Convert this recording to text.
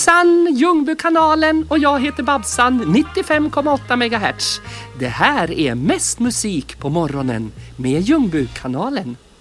Hejsan, Ljungbykanalen och jag heter Babsan, 95,8 MHz. Det här är mest musik på morgonen med Ljungbykanalen.